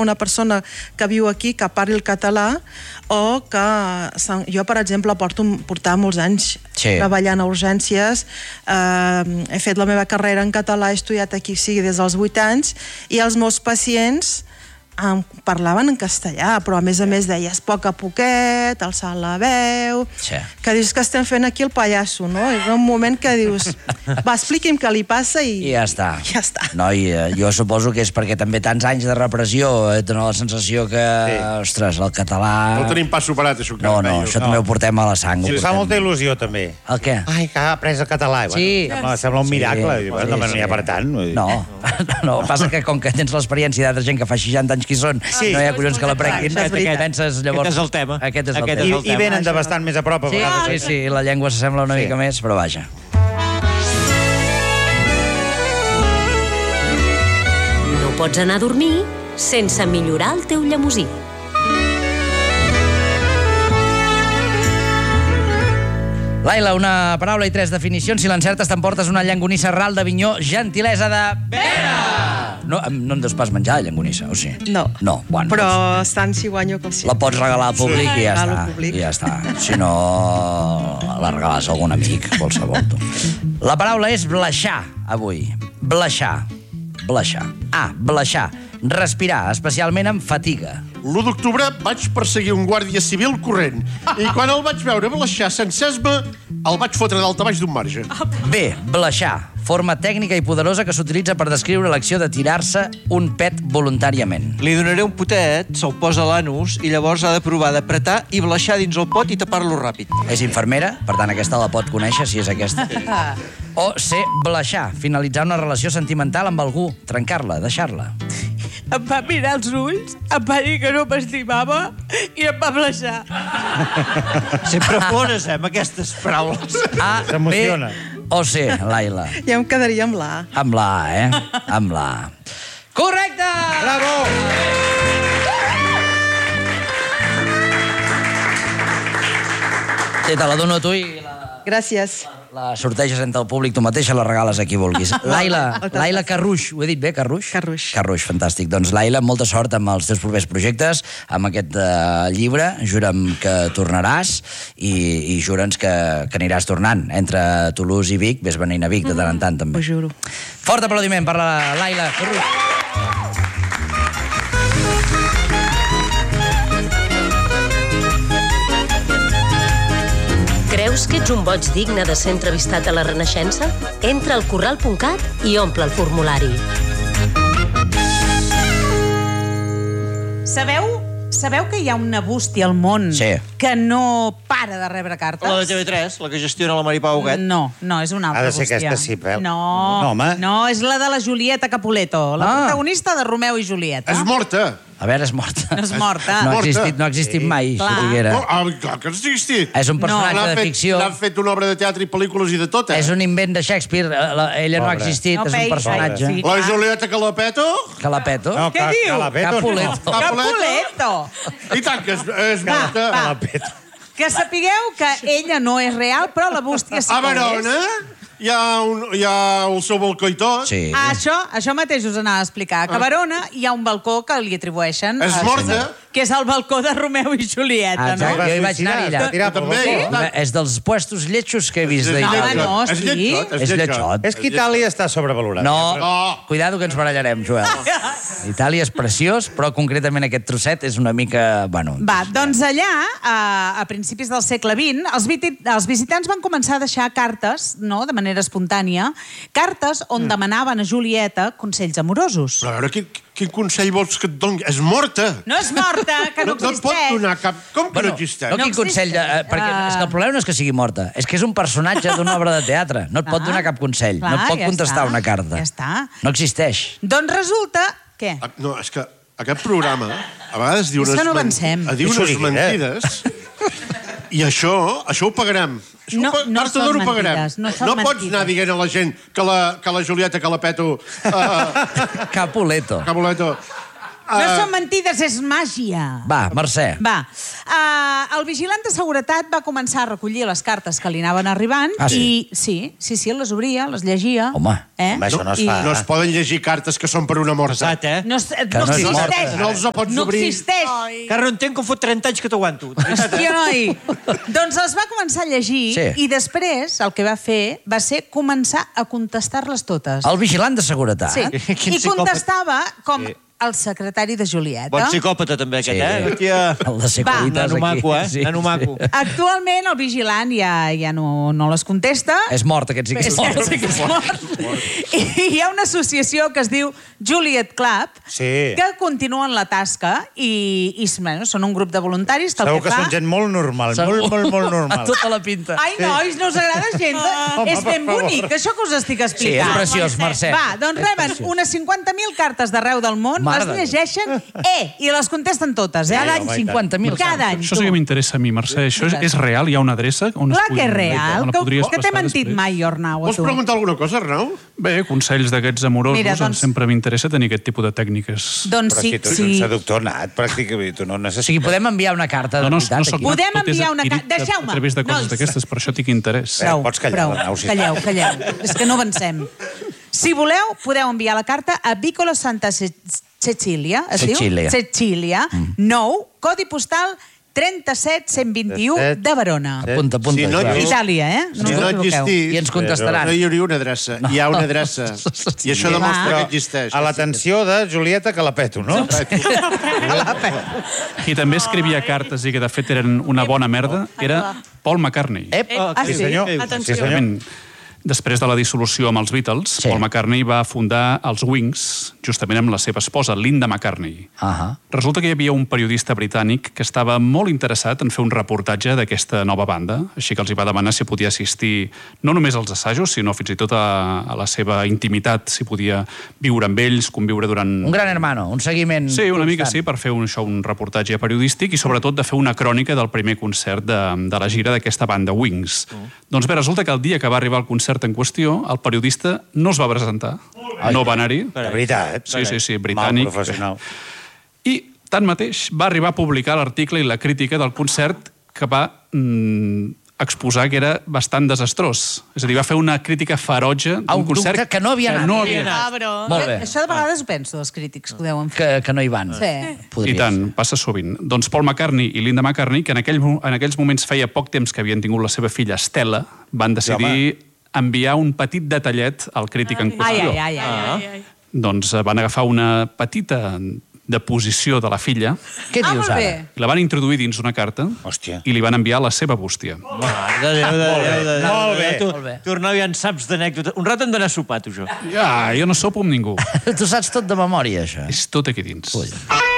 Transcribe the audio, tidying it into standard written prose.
una persona que viu aquí, que parli el català, o que jo, per exemple, portava molts anys treballant a urgències, he fet la meva carrera en català, he estudiat aquí des dels 8 anys, i els meus pacients parlaven en castellà, però a més deies poc a poquet, alçant la veu, que dius que estem fent aquí el pallasso, no? És un moment que dius, va, expliqui'm què li passa i ja està. No, i jo suposo que és perquè també tants anys de repressió et dona la sensació que, ostres, el català... No tenim pas superat, això. No, això també ho portem a la sang. Sí, fa molta il·lusió, també. El què? Ai, que ha après el català. Sembla un miracle. No n'hi ha per tant. No, passa que com que tens l'experiència d'altra gent que fa 60 anys qui són, no hi ha collons que l'aprenguin. Penses llavors... Aquest és el tema. Aquest és el tema. I venen de bastant més a prop. Sí, la llengua s'assembla una mica més, però vaja. No pots anar a dormir sense millorar el teu llemosí. Laila, una paraula i 3 definicions. Si l'encertes t'emportes una llonganissa ral d'Avinyó, gentilesa de... Vera! No em deus pas menjar, la llonganissa, o sí? No. No, bueno. Però tant si guanyo com si... La pots regalar al públic i ja està. I ja està. Si no, la regales a algun amic, qualsevol. La paraula és bleixar, avui. Bleixar. Bleixar. Bleixar. Respirar, especialment amb fatiga. L'1 d'octubre vaig perseguir un guàrdia civil corrent i quan el vaig veure bleixar sense-esma, el vaig fotre dalt a baix d'un marge. Bé, bleixar. Forma tècnica i poderosa que s'utilitza per descriure l'acció de tirar-se un pet voluntàriament. Li donaré un potet, se'l posa a l'anus i llavors ha de provar d'apretar i bleixar dins el pot i tapar-lo ràpid. És infermera, per tant aquesta la pot conèixer si és aquesta. O C, bleixar, finalitzar una relació sentimental amb algú, trencar-la, deixar-la. Em va mirar els ulls, em va dir que no m'estimava i em va bleixar. Sempre plores, amb aquestes paraules. A, B o C, Laila. Ja em quedaria amb l'A. Amb l'A, Amb l'A. Correcte! Bravo! Sí, te la dono a tu i Gràcies. la sorteges entre el públic, tu mateixa la regales a qui vulguis. Laila Carruix, ho he dit bé, Carruix? Carruix, fantàstic. Doncs Laila, molta sort amb els teus propers projectes, amb aquest llibre, jura'm que tornaràs i jura'ns que aniràs tornant. Entre Toulouse i Vic, ves venint a Vic de tant en tant, també. Ho juro. Fort aplaudiment per la Laila Carruix. Creus que ets un boig digne de ser entrevistat a la Renaixença? Entra al corral.cat i omple el formulari. Sabeu que hi ha una bústia al món que no para de rebre cartes? La de TV3, la que gestiona la Mari Pau Huguet. No, és una altra bústia. Ha de ser aquesta, sí, Pep. No, és la de la Julieta Capuleto, la protagonista de Romeu i Julieta. És morta. A veure, és morta. No és morta. No ha existit mai, si diguera. Clar que ha existit. És un personatge de ficció. L'han fet una obra de teatre i pel·lícules i de tot, És un invent de Shakespeare. Ella no ha existit, és un personatge. La Julieta Calapeto? Calapeto? Què diu? Capuleto. Capuleto. I tant que és morta. Que sapigueu que ella no és real, però la bústia sí que a Verona hi ha el seu balcó i tot. Això mateix us anava a explicar. Que a Verona hi ha un balcó que li atribueixen... És morta. Que és el balcó de Romeu i Julieta, no? Exacte, jo hi vaig anar allà. És dels puestos lletjos que he vist d'Itàlia. No, sí. És lletjot. És que Itàlia està sobrevalorada. No, cuidado que ens barallarem, Joel. Itàlia és preciós, però concretament aquest trosset és una mica... Va, doncs allà, a principis del segle XX, els visitants van començar a deixar cartes, no?, de manera espontània, cartes on demanaven a Julieta consells amorosos. Però a veure, quin consell vols que et doni? És morta! No és morta, que no existeix. No et pot donar cap... Com que no existeix? No, quin consell... Perquè és que el problema no és que sigui morta, és que és un personatge d'una obra de teatre. No et pot donar cap consell, no et pot contestar una carta. Ja està. No existeix. Doncs resulta... Què? No, és que aquest programa a vegades diu unes mentides i això ho pagarem. No són mentides. No pots anar dient a la gent que la Julieta Calapeto... Capuleto. No són mentides, és màgia. Va, Mercè. Va. El vigilant de seguretat va començar a recollir les cartes que li anaven arribant i sí, les obria, les llegia. Home, això no es fa. No es poden llegir cartes que són per una morta. No existeix. No els pots No obrir. existeix. Que no entenc com fot 30 anys que t'aguanto. Hòstia, noi. Doncs els va començar a llegir i després el que va fer va ser començar a contestar-les totes. El vigilant de seguretat. Sí. I contestava com el secretari de Julieta. Bon psicòpata, també, aquest, El de Securitas, aquí. Nano maco, Nano maco. Actualment el vigilant ja no les contesta. És mort, aquest sí que és mort. Sí que és mort. I hi ha una associació que es diu Juliet Club que continuen la tasca i són un grup de voluntaris que el Segur que que fa... són gent molt normal, molt normal. A tota la pinta. Ai, nois, no us agrada gent? És ben bonic, això que us estic explicant. Sí, és preciós, Mercè. Va, doncs reben unes 50.000 cartes d'arreu del món, les llegeixen i les contesten totes. Cada any 50.000. Cada any. Això sí que m'interessa a mi, Mercè. Això és real? Hi ha una adreça? Clar que és real. Que t'he mentit mai, Arnau, a tu. Vols preguntar alguna cosa, Arnau? Bé, consells d'aquests amorosos, sempre m'interessa tenir aquest tipus de tècniques. Doncs sí. Però si tu ets un seductor nat, pràcticament, tu no necessites... O sigui, podem enviar una carta de veritat aquí. Podem enviar una carta. Deixeu-me. A través de coses d'aquestes, per això tinc interès. Pots callar, Arnau, sisplau. Calleu. És que no avancem. Si voleu, podeu enviar la carta a Vicolo Santa Cecilia, es diu? Cecilia, 9, codi postal 37121 de Verona. Apunta. Itàlia, Si no existís... I ens contestaran. No hi hauria una adreça. Hi ha una adreça. I això demostra que existeix. A l'atenció de Julieta, que la peto, no? Qui també escrivia cartes i que de fet eren una bona merda era Paul McCartney. Sí, senyor. Atenció. Després de la dissolució amb els Beatles, Paul McCartney va fundar els Wings, justament amb la seva esposa, Linda McCartney. Resulta que hi havia un periodista britànic que estava molt interessat en fer un reportatge d'aquesta nova banda, així que els hi va demanar si podia assistir no només als assajos, sinó fins i tot a la seva intimitat, si podia viure amb ells, conviure durant... Un gran hermano, un seguiment... Sí, una mica sí, per fer un reportatge periodístic i sobretot de fer una crònica del primer concert de la gira d'aquesta banda Wings. Doncs bé, resulta que el dia que va arribar el concert en qüestió, el periodista no es va presentar. No va anar-hi. De veritat. Sí, britànic. Mal professional. I, tanmateix, va arribar a publicar l'article i la crítica del concert que va exposar que era bastant desastrós. És a dir, va fer una crítica ferotge d'un concert que no havia anat. Molt bé. Això de vegades ho penso dels crítics que ho deuen fer. Que no hi van. I tant, passa sovint. Doncs Paul McCartney i Linda McCartney, que en aquells moments feia poc temps que havien tingut la seva filla Stella, van decidir enviar un petit detallet al crític en qüestió. Doncs van agafar una petita deposició de la filla. Què dius ara? I la van introduir dins una carta i li van enviar la seva bústia. Molt bé. Tu, Arnau, ja en saps d'anècdota. Un rato hem d'anar a sopar, tu, jo. Jo no sopo amb ningú. Tu saps tot de memòria, això. És tot aquí dins.